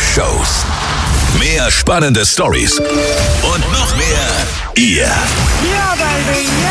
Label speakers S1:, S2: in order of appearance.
S1: Shows. Mehr spannende Stories und noch mehr ihr.